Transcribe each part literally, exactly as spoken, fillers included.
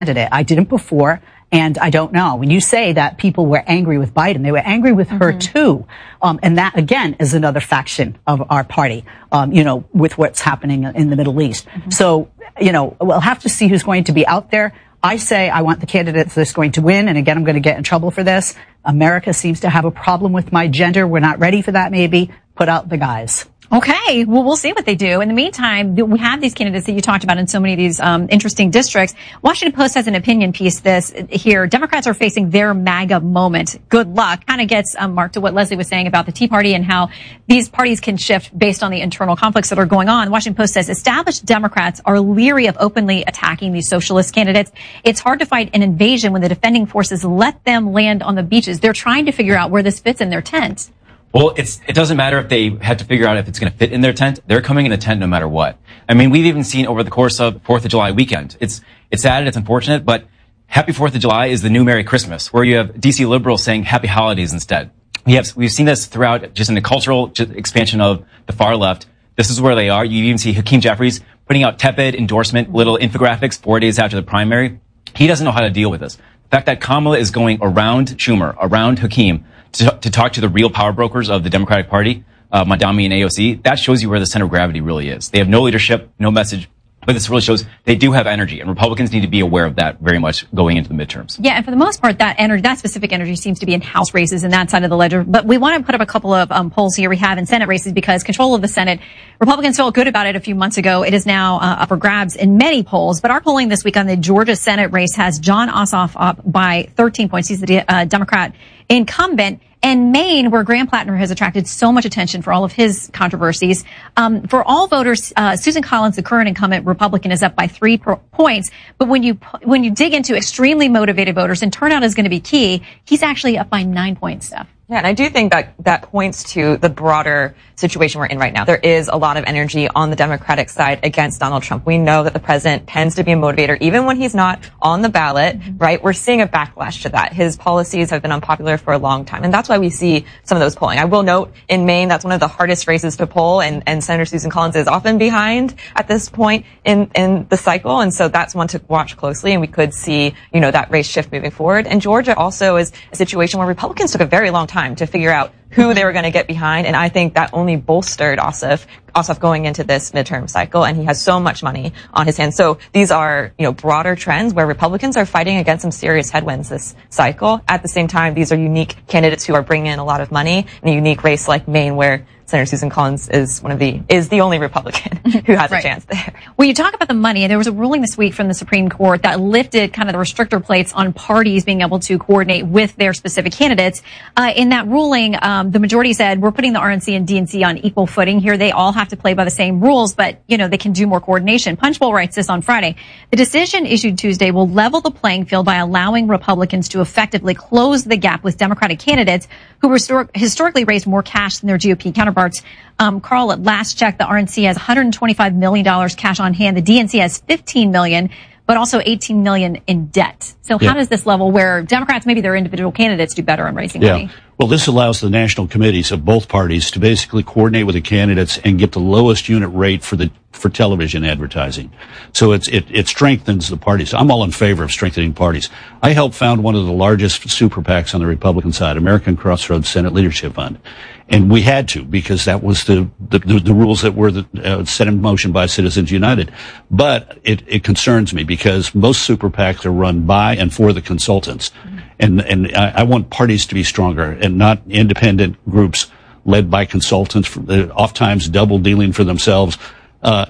candidate. I didn't before, and I don't know. When you say that people were angry with Biden, they were angry with her mm-hmm. too. Um, and that, again, is another faction of our party, um, you know, with what's happening in the Middle East. Mm-hmm. So, you know, we'll have to see who's going to be out there. I say I want the candidate that's going to win. And again, I'm going to get in trouble for this. America seems to have a problem with my gender. We're not ready for that, maybe. Put out the guys. Okay, well, we'll see what they do. In the meantime, we have these candidates that you talked about in so many of these um, interesting districts. Washington Post has an opinion piece this here. Democrats are facing their MAGA moment. Good luck. Kind of gets um, marked to what Leslie was saying about the Tea Party and how these parties can shift based on the internal conflicts that are going on. The Washington Post says established Democrats are leery of openly attacking these socialist candidates. It's hard to fight an invasion when the defending forces let them land on the beaches. They're trying to figure out where this fits in their tent. Well, it's, it doesn't matter if they have to figure out if it's going to fit in their tent. They're coming in a tent no matter what. I mean, we've even seen over the course of fourth of July weekend. It's, it's sad, it's unfortunate, but Happy fourth of July is the new Merry Christmas, where you have D C liberals saying Happy Holidays instead. We have, we've seen this throughout just in the cultural expansion of the far left. This is where they are. You even see Hakeem Jeffries putting out tepid endorsement, little infographics four days after the primary. He doesn't know how to deal with this. The fact that Kamala is going around Schumer, around Hakeem, to, to talk to the real power brokers of the Democratic Party, uh, Mamdani and A O C, that shows you where the center of gravity really is. They have no leadership, no message, but this really shows they do have energy, and Republicans need to be aware of that very much going into the midterms. Yeah, and for the most part, that energy, that specific energy seems to be in House races and that side of the ledger. But we want to put up a couple of um, polls here we have in Senate races because control of the Senate, Republicans felt good about it a few months ago. It is now uh, up for grabs in many polls. But our polling this week on the Georgia Senate race has Jon Ossoff up by thirteen points. He's the uh, Democrat incumbent. And Maine, where Graham Plattner has attracted so much attention for all of his controversies. Um, for all voters, uh, Susan Collins, the current incumbent Republican, is up by three pro- points. But when you when you dig into extremely motivated voters, and turnout is going to be key, he's actually up by nine points, Steph. Yeah, and I do think that that points to the broader situation we're in right now. There is a lot of energy on the Democratic side against Donald Trump. We know that the president tends to be a motivator, even when he's not on the ballot, mm-hmm. right? We're seeing a backlash to that. His policies have been unpopular for a long time, and that's why we see some of those polling. I will note, in Maine, that's one of the hardest races to poll, and, and Senator Susan Collins is often behind at this point in, in the cycle, and so that's one to watch closely, and we could see, you know, that race shift moving forward. And Georgia also is a situation where Republicans took a very long time to figure out who they were going to get behind, and I think that only bolstered Ossoff, Ossoff going into this midterm cycle, and he has so much money on his hands. So these are, you know, broader trends where Republicans are fighting against some serious headwinds this cycle. At the same time, these are unique candidates who are bringing in a lot of money in a unique race like Maine, where Senator Susan Collins is one of the, is the only Republican who has right. a chance there. Well, you talk about the money, and there was a ruling this week from the Supreme Court that lifted kind of the restrictor plates on parties being able to coordinate with their specific candidates. Uh, in that ruling, um, the majority said, we're putting the R N C and D N C on equal footing here. They all have to play by the same rules, but, you know, they can do more coordination. Punchbowl writes this on Friday. The decision issued Tuesday will level the playing field by allowing Republicans to effectively close the gap with Democratic candidates who historic, historically raised more cash than their G O P counterparts. Um, Carl, at last check, the R N C has one hundred twenty-five million dollars cash on hand. The D N C has fifteen million dollars, but also eighteen million dollars in debt. So how yeah. does this level where Democrats, maybe their individual candidates, do better on raising yeah. money? Well, this allows the national committees of both parties to basically coordinate with the candidates and get the lowest unit rate for the for television advertising. So it's, it, it strengthens the parties. I'm all in favor of strengthening parties. I helped found one of the largest super PACs on the Republican side, American Crossroads Senate Leadership Fund. And we had to, because that was the, the, the, the rules that were the, uh, set in motion by Citizens United. But it, it concerns me because most super PACs are run by and for the consultants. Mm-hmm. And, and I, I want parties to be stronger and not independent groups led by consultants, oftentimes double dealing for themselves. Uh,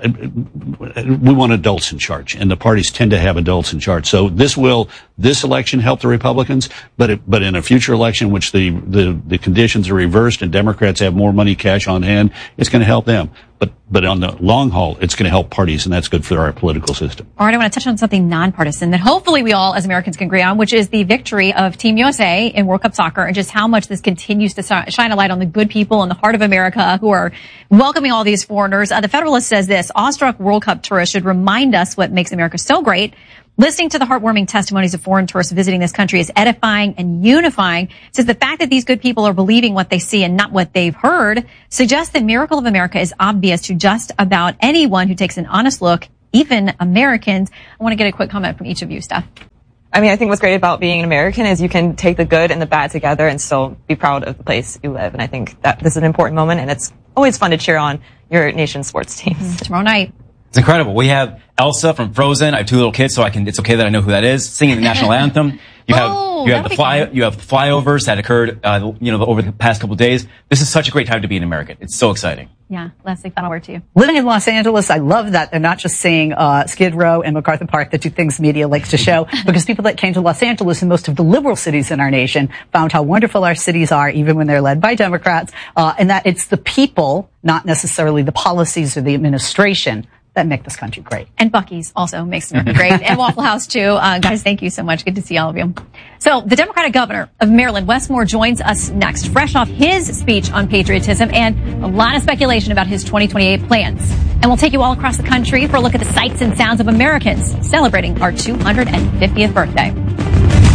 we want adults in charge, and the parties tend to have adults in charge. So this will, this election help the Republicans, but it, but in a future election, in which the, the, the conditions are reversed and Democrats have more money cash on hand, it's going to help them. But, but on the long haul, it's going to help parties, and that's good for our political system. All right, I want to touch on something nonpartisan that hopefully we all as Americans can agree on, which is the victory of Team U S A in World Cup soccer, and just how much this continues to shine a light on the good people in the heart of America who are welcoming all these foreigners. Uh, the Federalist says this: awestruck World Cup tourists should remind us what makes America so great. Listening to the heartwarming testimonies of foreign tourists visiting this country is edifying and unifying. It says the fact that these good people are believing what they see and not what they've heard suggests the miracle of America is obvious to just about anyone who takes an honest look even Americans. I want to get a quick comment from each of you, Steph. I mean, I think what's great about being an American is you can take the good and the bad together and still be proud of the place you live. And I think that this is an important moment, and it's always fun to cheer on your nation's sports teams. Mm-hmm. Tomorrow night. It's incredible. We have Elsa from Frozen. I have two little kids, so I can. It's okay that I know who that is. Singing the national anthem. You have oh, you have the fly fun. you have flyovers that occurred, uh, you know, over the past couple of days. This is such a great time to be an American. It's so exciting. Yeah, Leslie, final word to you. Living in Los Angeles, I love that they're not just seeing uh, Skid Row and MacArthur Park, the two things media likes to show, because people that came to Los Angeles and most of the liberal cities in our nation found how wonderful our cities are, even when they're led by Democrats, uh, and that it's the people, not necessarily the policies or the administration, that make this country great. And Buc-ee's also makes America great. And Waffle House, too. Uh, guys, thank you so much. Good to see all of you. So the Democratic governor of Maryland, Wes Moore, joins us next, fresh off his speech on patriotism and a lot of speculation about his twenty twenty-eight plans. And we'll take you all across the country for a look at the sights and sounds of Americans celebrating our two hundred fiftieth birthday.